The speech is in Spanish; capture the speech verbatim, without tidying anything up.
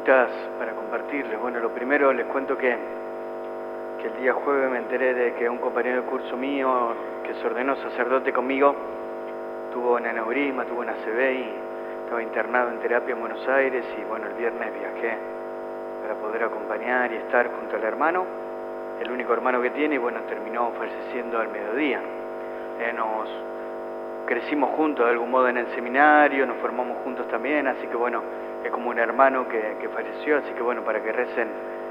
cositas para compartirles. Bueno, lo primero les cuento que, que el día jueves me enteré de que un compañero de curso mío que se ordenó sacerdote conmigo tuvo un aneurisma, tuvo una A C V y estaba internado en terapia en Buenos Aires, y bueno, el viernes viajé para poder acompañar y estar junto al hermano, el único hermano que tiene, y bueno, terminó falleciendo al mediodía. Eh, nos crecimos juntos de algún modo en el seminario, nos formamos juntos también, así que bueno, es como un hermano que, que falleció, así que bueno, para que recen